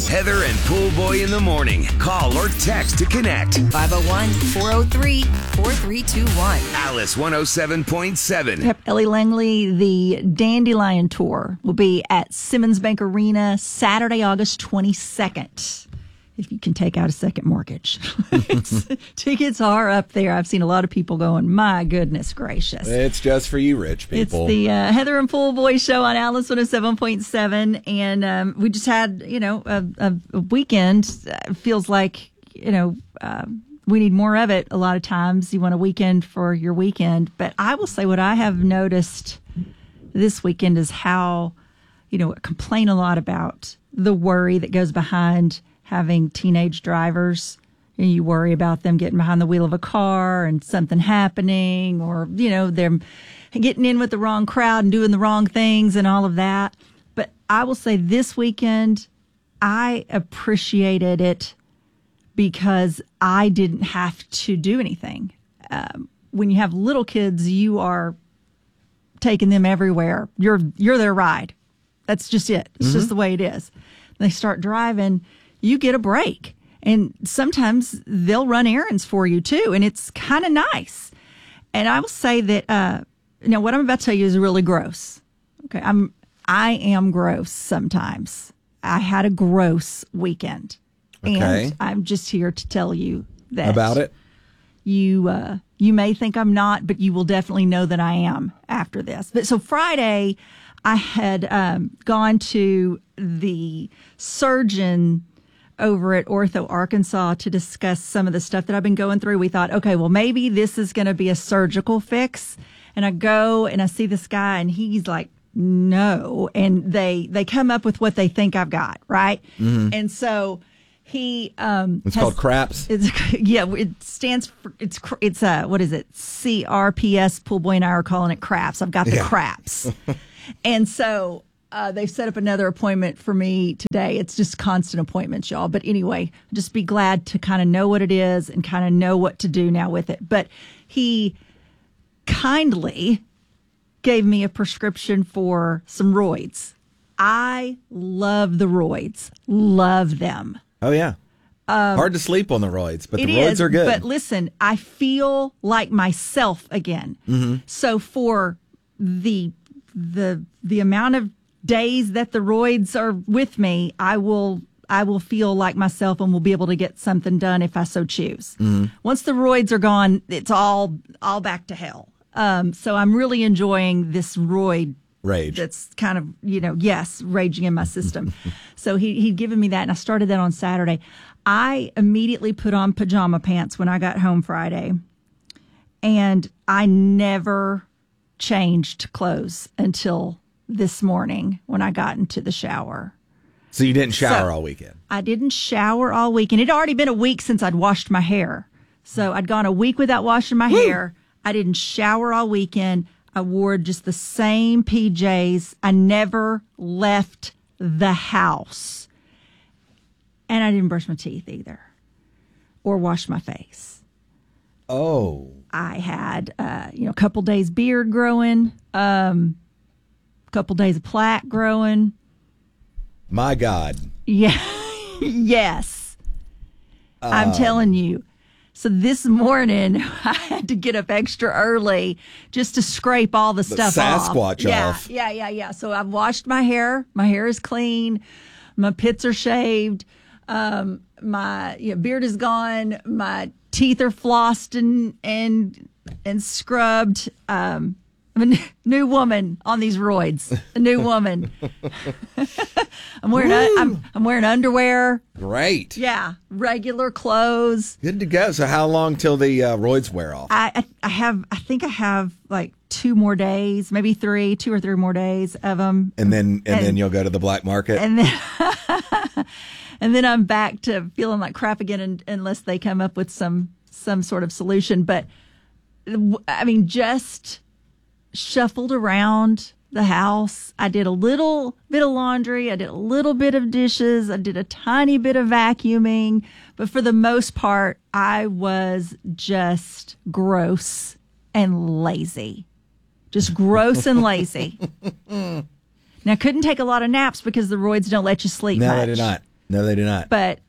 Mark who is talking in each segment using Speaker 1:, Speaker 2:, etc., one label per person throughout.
Speaker 1: Heather and Pool Boy in the morning. Call or text to connect.
Speaker 2: 501-403-4321.
Speaker 1: Alice 107.7.
Speaker 3: Yep, Ellie Langley, the Dandelion Tour will be at Simmons Bank Arena Saturday, August 22nd. If you can take out a second mortgage. Tickets are up there. I've seen a lot of people going, my goodness gracious.
Speaker 4: It's just for you rich people.
Speaker 3: It's the Heather and Pool Boy show on Alice 107.7. And we just had, a weekend. It feels like, we need more of it a lot of times. You want a weekend for your weekend. But I will say what I have noticed this weekend is how, I complain a lot about the worry that goes behind having teenage drivers. And you worry about them getting behind the wheel of a car and something happening, or, they're getting in with the wrong crowd and doing the wrong things and all of that. But I will say this weekend, I appreciated it because I didn't have to do anything. When you have little kids, you are taking them everywhere. You're their ride. That's just it. It's just the way it is. They start driving, you get a break. And sometimes they'll run errands for you too. And it's kind of nice. And I will say that, what I'm about to tell you is really gross. Okay. I am gross sometimes. I had a gross weekend.
Speaker 4: Okay.
Speaker 3: And I'm just here to tell you that.
Speaker 4: About it?
Speaker 3: You may think I'm not, but you will definitely know that I am after this. But so Friday, I had gone to the surgeon over at Ortho Arkansas to discuss some of the stuff that I've been going through. We thought, okay, well, maybe this is going to be a surgical fix. And I go and I see this guy and he's like, no. And they come up with what they think I've got, right? Mm-hmm. And so he
Speaker 4: it's called CRAPS.
Speaker 3: It stands for it's what is it? CRPS. Pool Boy and I are calling it CRAPS. I've got the CRAPS. And so they've set up another appointment for me today. It's just constant appointments, y'all. But anyway, just be glad to kind of know what it is and kind of know what to do now with it. But he kindly gave me a prescription for some roids. I love the roids. Love them.
Speaker 4: Oh, yeah. Hard to sleep on the roids, but the roids are good.
Speaker 3: But listen, I feel like myself again. Mm-hmm. So for the amount of days that the roids are with me, I will feel like myself and will be able to get something done if I so choose. Mm-hmm. Once the roids are gone, it's all back to hell. So I'm really enjoying this roid
Speaker 4: rage.
Speaker 3: That's kind of, raging in my system. So he'd given me that, and I started that on Saturday. I immediately put on pajama pants when I got home Friday, and I never changed clothes until this morning when I got into the shower.
Speaker 4: So you didn't shower all weekend?
Speaker 3: I didn't shower all weekend. It had already been a week since I'd washed my hair. So I'd gone a week without washing my hair. I didn't shower all weekend. I wore just the same PJs. I never left the house. And I didn't brush my teeth either or wash my face.
Speaker 4: Oh.
Speaker 3: I had, a couple days beard growing, a couple days of plaque growing.
Speaker 4: My God.
Speaker 3: Yeah. Yes. I'm telling you. So this morning, I had to get up extra early just to scrape all the stuff off.
Speaker 4: Sasquatch off.
Speaker 3: Yeah. So I've washed my hair. My hair is clean. My pits are shaved. My beard is gone. My teeth are flossed and scrubbed. I'm a new woman on these roids. A new woman. I'm wearing underwear.
Speaker 4: Great.
Speaker 3: Yeah, regular clothes.
Speaker 4: Good to go. So how long till the roids wear off?
Speaker 3: I think I have like 2 more days, maybe 2 or 3 more days of them.
Speaker 4: And then you'll go to the black market.
Speaker 3: And then and then I'm back to feeling like crap again unless they come up with some sort of solution. But I mean, just shuffled around the house. I did a little bit of laundry. I did a little bit of dishes. I did a tiny bit of vacuuming. But for the most part, I was just gross and lazy. Just gross and lazy. Now, I couldn't take a lot of naps because the roids don't let you sleep much.
Speaker 4: No, they do not. No, they do not.
Speaker 3: But,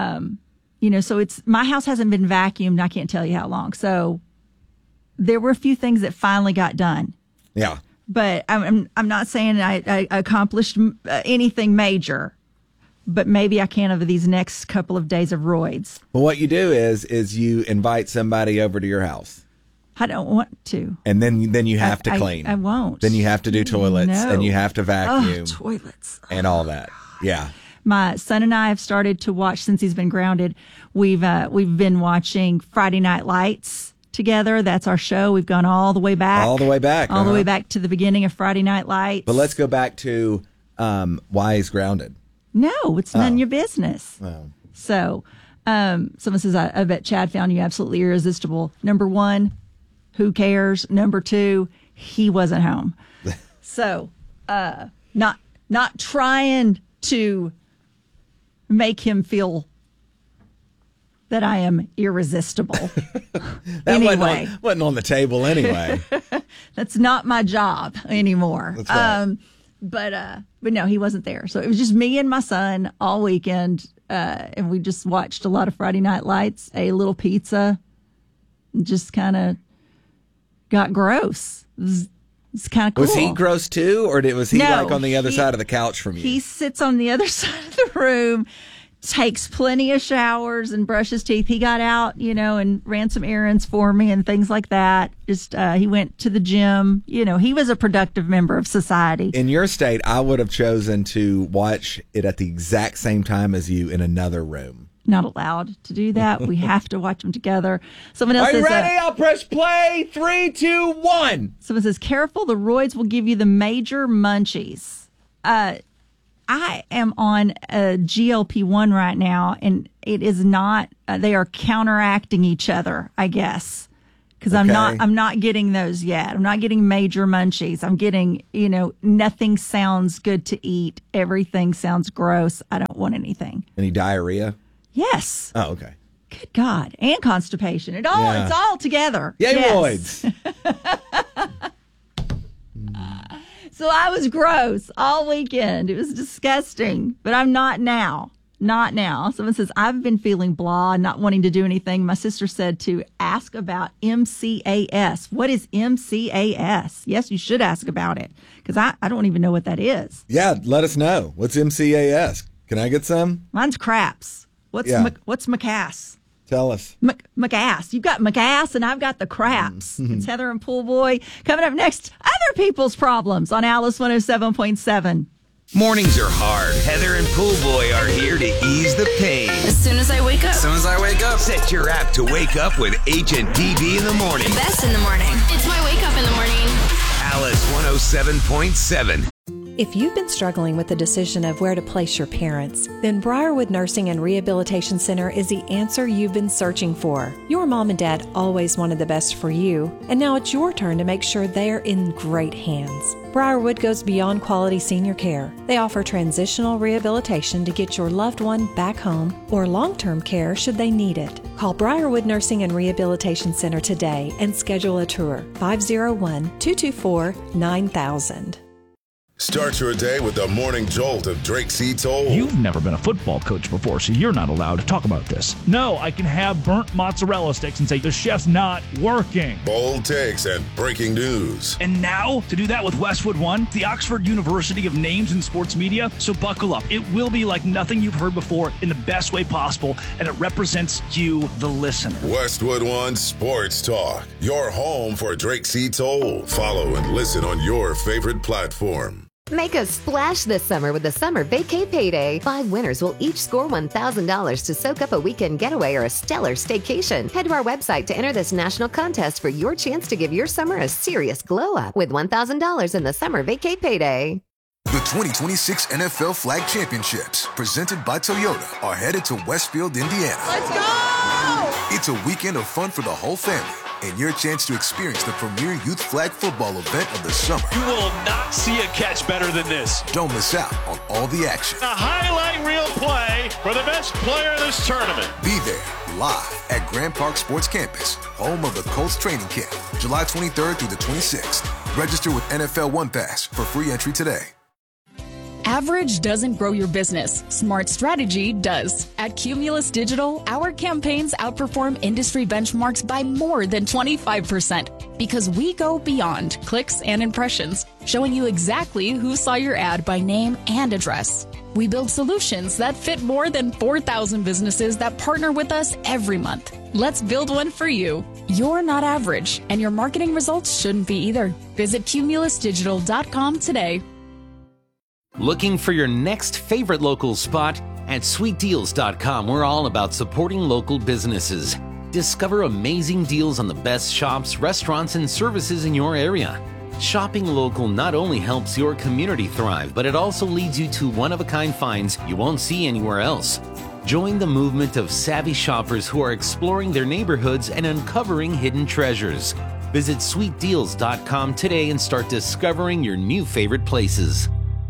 Speaker 3: so my house hasn't been vacuumed. I can't tell you how long. So there were a few things that finally got done.
Speaker 4: Yeah.
Speaker 3: But I'm not saying I accomplished anything major. But maybe I can over these next couple of days of roids.
Speaker 4: Well, what you do is you invite somebody over to your house.
Speaker 3: I don't want to.
Speaker 4: And then you have to clean.
Speaker 3: I won't.
Speaker 4: Then you have to do toilets.
Speaker 3: No.
Speaker 4: And you have to vacuum.
Speaker 3: Toilets.
Speaker 4: And all that. Yeah.
Speaker 3: My son and I have started to watch, since he's been grounded, we've been watching Friday Night Lights together. That's our show. We've gone all the way back.
Speaker 4: All the way back.
Speaker 3: All the way back to the beginning of Friday Night Lights.
Speaker 4: But let's go back to why he's grounded.
Speaker 3: No, it's none of your business.
Speaker 4: Oh.
Speaker 3: So, someone says, I bet Chad found you absolutely irresistible. Number one, who cares? Number two, he wasn't home. So, not trying to make him feel that I am irresistible.
Speaker 4: That
Speaker 3: anyway.
Speaker 4: wasn't on the table anyway.
Speaker 3: That's not my job anymore.
Speaker 4: That's right.
Speaker 3: But no, he wasn't there. So it was just me and my son all weekend. And we just watched a lot of Friday Night Lights, ate a little pizza, and just kind of got gross. It's kind of cool.
Speaker 4: Was he gross too? Or was he
Speaker 3: No,
Speaker 4: like on the other side of the couch from you?
Speaker 3: He sits on the other side of the room, takes plenty of showers and brushes teeth. He got out, and ran some errands for me and things like that. Just he went to the gym. He was a productive member of society.
Speaker 4: In your state, I would have chosen to watch it at the exact same time as you in another room.
Speaker 3: Not allowed to do that. We have to watch them together. Someone else
Speaker 4: Are you
Speaker 3: says,
Speaker 4: ready? I'll press play. 3, 2, 1.
Speaker 3: Someone says, careful, the roids will give you the major munchies. I am on a GLP-1 right now, and it is not. They are counteracting each other, I guess, because I'm not getting those yet. I'm not getting major munchies. I'm getting, nothing sounds good to eat. Everything sounds gross. I don't want anything.
Speaker 4: Any diarrhea?
Speaker 3: Yes.
Speaker 4: Oh, okay.
Speaker 3: Good God, and constipation. It's all together.
Speaker 4: Yay,
Speaker 3: yes.
Speaker 4: roids.
Speaker 3: So I was gross all weekend. It was disgusting, but I'm not now. Not now. Someone says, I've been feeling blah, not wanting to do anything. My sister said to ask about MCAS. What is MCAS? Yes, you should ask about it, because I don't even know what that is.
Speaker 4: Yeah, let us know. What's MCAS? Can I get some?
Speaker 3: Mine's craps. What's McAS?
Speaker 4: Tell us.
Speaker 3: McAss. You've got McAss and I've got the craps. It's Heather and Pool Boy. Coming up next, other people's problems on Alice 107.7.
Speaker 1: Mornings are hard. Heather and Pool Boy are here to ease the pain.
Speaker 2: As soon as I wake up.
Speaker 1: Set your app to wake up with HNTV in the morning.
Speaker 2: Best in the morning. It's my wake up in the morning.
Speaker 1: Alice 107.7.
Speaker 5: If you've been struggling with the decision of where to place your parents, then Briarwood Nursing and Rehabilitation Center is the answer you've been searching for. Your mom and dad always wanted the best for you, and now it's your turn to make sure they're in great hands. Briarwood goes beyond quality senior care. They offer transitional rehabilitation to get your loved one back home or long-term care should they need it. Call Briarwood Nursing and Rehabilitation Center today and schedule a tour. 501-224-9000.
Speaker 6: Start your day with the morning jolt of Drake C. Toll.
Speaker 7: You've never been a football coach before, so you're not allowed to talk about this. No, I can have burnt mozzarella sticks and say the chef's not working.
Speaker 6: Bold takes and breaking news.
Speaker 7: And now, to do that with Westwood One, the Oxford University of Names in Sports Media, so buckle up. It will be like nothing you've heard before in the best way possible, and it represents you, the listener.
Speaker 6: Westwood One Sports Talk, your home for Drake C. Toll. Follow and listen on your favorite platform.
Speaker 8: Make a splash this summer with the Summer Vacay Payday. 5 winners will each score $1,000 to soak up a weekend getaway or a stellar staycation. Head to our website to enter this national contest for your chance to give your summer a serious glow-up with $1,000 in the Summer Vacay Payday.
Speaker 9: The 2026 NFL Flag Championships, presented by Toyota, are headed to Westfield, Indiana.
Speaker 2: Let's go!
Speaker 9: It's a weekend of fun for the whole family and your chance to experience the premier youth flag football event of the summer.
Speaker 10: You will not see a catch better than this.
Speaker 9: Don't miss out on all the action.
Speaker 10: A highlight reel play for the best player in this tournament.
Speaker 9: Be there live at Grand Park Sports Campus, home of the Colts training camp, July 23rd through the 26th. Register with NFL One Pass for free entry today.
Speaker 11: Average doesn't grow your business. Smart strategy does. At Cumulus Digital, our campaigns outperform industry benchmarks by more than 25% because we go beyond clicks and impressions, showing you exactly who saw your ad by name and address. We build solutions that fit more than 4,000 businesses that partner with us every month. Let's build one for you. You're not average, and your marketing results shouldn't be either. Visit cumulusdigital.com today.
Speaker 12: Looking for your next favorite local spot? At sweetdeals.com, we're all about supporting local businesses. Discover amazing deals on the best shops, restaurants, and services in your area. Shopping local not only helps your community thrive, but it also leads you to one-of-a-kind finds you won't see anywhere else. Join the movement of savvy shoppers who are exploring their neighborhoods and uncovering hidden treasures. Visit sweetdeals.com today and start discovering your new favorite places.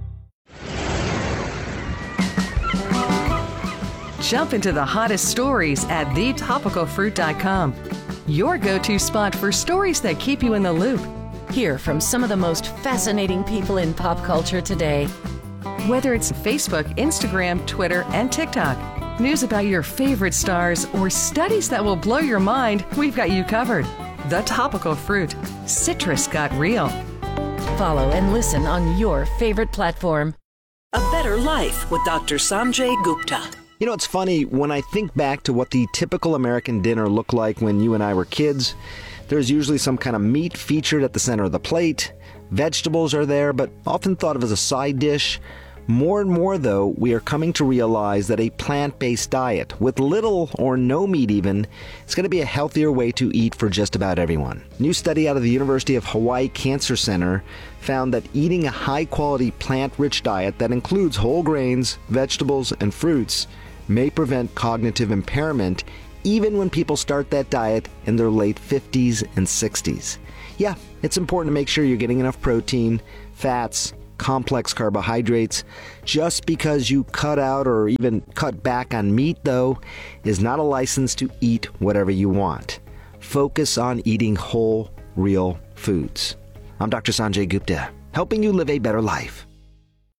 Speaker 13: Jump into the hottest stories at thetopicalfruit.com. Your go-to spot for stories that keep you in the loop.
Speaker 14: Hear from some of the most fascinating people in pop culture today.
Speaker 13: Whether it's Facebook, Instagram, Twitter, and TikTok, news about your favorite stars, or studies that will blow your mind, we've got you covered. The Topical Fruit. Citrus got real.
Speaker 14: Follow and listen on your favorite platform.
Speaker 15: A Better Life with Dr. Sanjay Gupta.
Speaker 16: You know, it's funny, when I think back to what the typical American dinner looked like when you and I were kids, there's usually some kind of meat featured at the center of the plate. Vegetables are there, but often thought of as a side dish. More and more, though, we are coming to realize that a plant-based diet, with little or no meat even, is going to be a healthier way to eat for just about everyone. A new study out of the University of Hawaii Cancer Center found that eating a high-quality plant-rich diet that includes whole grains, vegetables, and fruits may prevent cognitive impairment even when people start that diet in their late 50s and 60s. Yeah, it's important to make sure you're getting enough protein, fats, complex carbohydrates. Just because you cut out or even cut back on meat, though, is not a license to eat whatever you want. Focus on eating whole, real foods. I'm Dr. Sanjay Gupta, helping you live a better life.